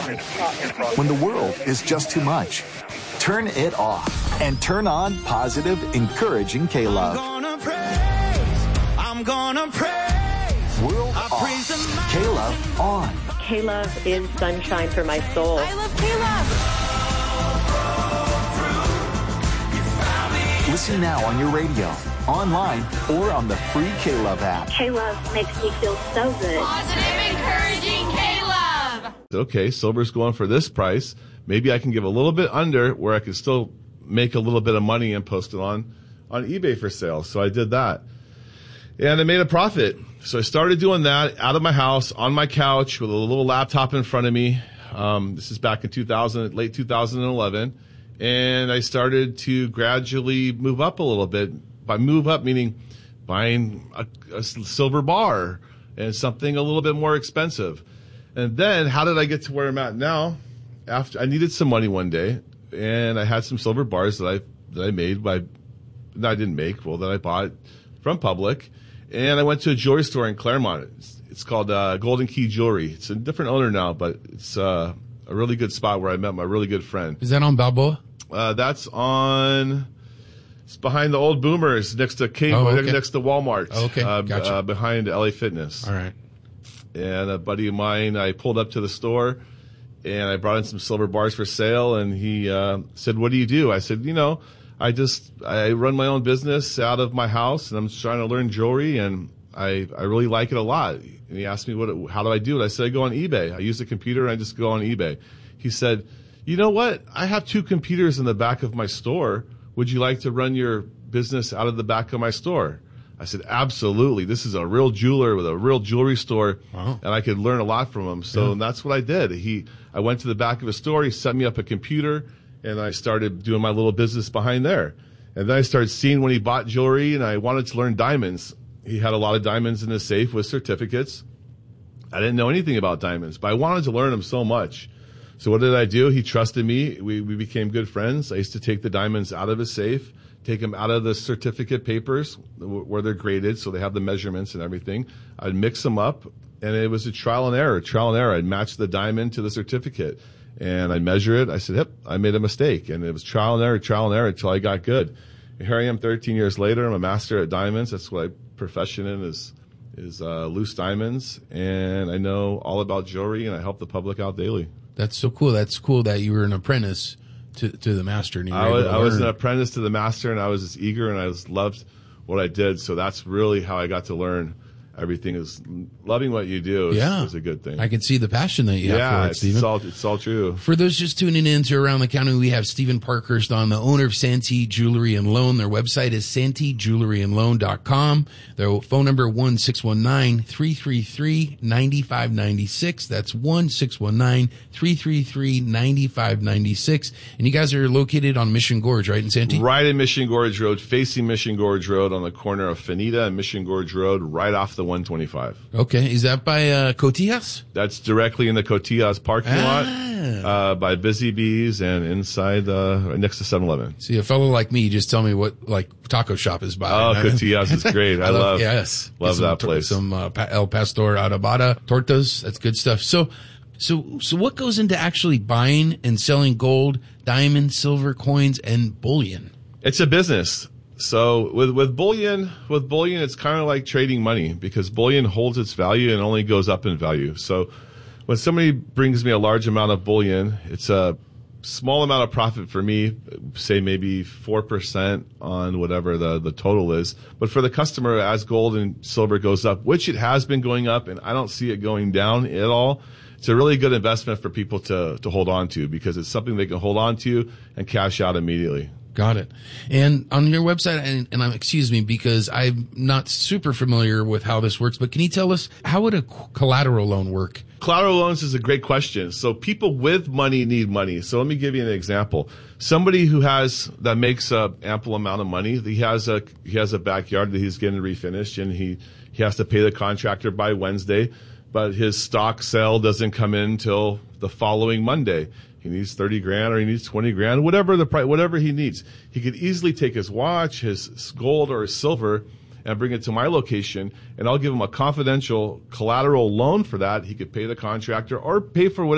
When the world is just too much, turn it off and turn on positive, encouraging K-Love. I'm gonna praise. World off. K-Love on. K-Love is sunshine for my soul. I love K-Love. Listen now on your radio, online, or on the free K-Love app. K-Love makes me feel so good. Positive, encouraging K-Love. Okay, silver's going for this price. Maybe I can give a little bit under where I can still make a little bit of money and post it on eBay for sale. So I did that. And I made a profit. So I started doing that out of my house, on my couch, with a little laptop in front of me. This is back in late 2011. And I started to gradually move up a little bit. By move up, meaning buying a silver bar and something a little bit more expensive. And then how did I get to where I'm at now? After I needed some money one day, and I had some silver bars that I made that I bought from Public. And I went to a jewelry store in Claremont. It's called Golden Key Jewelry. It's a different owner now, but it's a really good spot where I met my really good friend. Is that on Balboa? It's behind the old Boomers, next to next to Walmart. Oh, okay, gotcha. Behind LA Fitness. All right. And a buddy of mine, I pulled up to the store, and I brought in some silver bars for sale, and he said, "What do you do?" I said, I run my own business out of my house, and I'm just trying to learn jewelry, and I really like it a lot. And he asked me, how do I do it? I said, I go on eBay. I use a computer, and I just go on eBay. He said, you know what? I have 2 computers in the back of my store. Would you like to run your business out of the back of my store? I said, absolutely. This is a real jeweler with a real jewelry store, wow. And I could learn a lot from him. So that's what I did. I went to the back of his store. He set me up a computer, and I started doing my little business behind there. And then I started seeing when he bought jewelry, and I wanted to learn diamonds. He had a lot of diamonds in his safe with certificates. I didn't know anything about diamonds, but I wanted to learn them so much. So what did I do? He trusted me. We became good friends. I used to take the diamonds out of his safe, take them out of the certificate papers where they're graded, so they have the measurements and everything. I'd mix them up, and it was a trial and error. I'd match the diamond to the certificate, and I measure it. I said, yep, I made a mistake, and it was trial and error until I got good. And here I am 13 years later. I'm a master at diamonds. That's what I profession in is loose diamonds, and I know all about jewelry, and I help the public out daily. That's so cool. That's cool that you were an apprentice to the master. And I was an apprentice to the master, and I was just eager, and I just loved what I did. So that's really how I got to learn everything. Is loving what you do is a good thing. I can see the passion that you have for it, Stephen. It's all true. For those just tuning in to Around the County, we have Stephen Parkhurst on, the owner of Santee Jewelry and Loan. Their website is santeejewelryandloan.com. Their phone number 1-619-333-9596. That's 1-619-333-9596. And you guys are located on Mission Gorge, right, in Santee? Right in Mission Gorge Road, facing Mission Gorge Road on the corner of Fanita and Mission Gorge Road, right off the 125. Okay. Is that by Cotillas? That's directly in the Cotillas parking lot by Busy Bees and inside next to 7-Eleven. See, a fellow like me, just tell me what taco shop is by. Oh, Cotillas is great. I love that place. Some El Pastor Adobada tortas. That's good stuff. So what goes into actually buying and selling gold, diamond, silver coins, and bullion? It's a business. So with bullion, it's kind of like trading money, because bullion holds its value and only goes up in value. So when somebody brings me a large amount of bullion, it's a small amount of profit for me, say maybe 4% on whatever the total is. But for the customer, as gold and silver goes up, which it has been going up, and I don't see it going down at all, it's a really good investment for people to hold on to, because it's something they can hold on to and cash out immediately. Got it. And on your website, and excuse me, because I'm not super familiar with how this works, but can you tell us, how would a collateral loan work? Collateral loans is a great question. So people with money need money. So let me give you an example. Somebody that makes an ample amount of money, he has a backyard that he's getting refinished, and he has to pay the contractor by Wednesday, but his stock sale doesn't come in till the following Monday. He needs 30 grand or he needs 20 grand, whatever the price, whatever he needs. He could easily take his watch, his gold or his silver, and bring it to my location, and I'll give him a confidential collateral loan for that. He could pay the contractor or pay for whatever